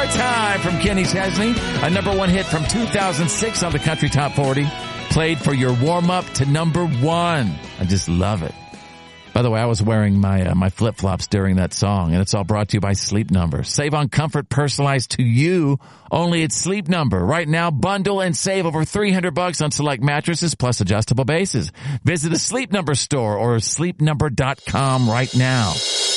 Summertime from Kenny Chesney, a number one hit from 2006 on the Country Top 40, played for your warm-up to number one. I just love it. By the way, I was wearing my flip-flops during that song, and it's all brought to you by Sleep Number. Save on comfort personalized to you only at Sleep Number. Right now, bundle and save over $300 on select mattresses plus adjustable bases. Visit a Sleep Number store or sleepnumber.com right now.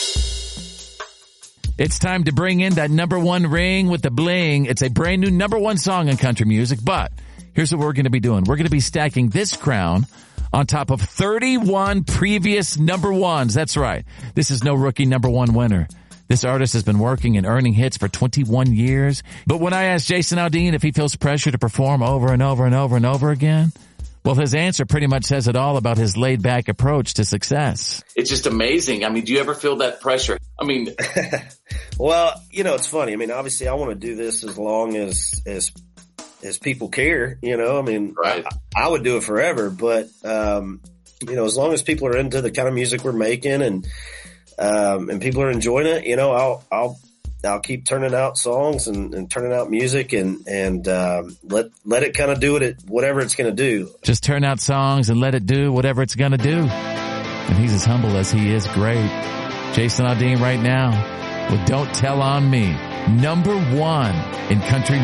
It's time to bring in that number one ring with the bling. It's a brand new number one song in country music, but here's what we're going to be doing. We're going to be stacking this crown on top of 31 previous number ones. That's right. This is no rookie number one winner. This artist has been working and earning hits for 21 years. But when I asked Jason Aldean if he feels pressure to perform over and over and over and over again, well, his answer pretty much says it all about his laid-back approach to success. It's just amazing. I mean, do you ever feel that pressure? I mean, well, it's funny. I mean, obviously I want to do this as long as people care, I mean, right. I would do it forever, but, as long as people are into the kind of music we're making and people are enjoying it, I'll keep turning out songs and turning out music and let it kind of do whatever it's going to do. Just turn out songs and let it do whatever it's going to do. And he's as humble as he is great. Jason Aldean right now with Don't Tell on Me, number one in country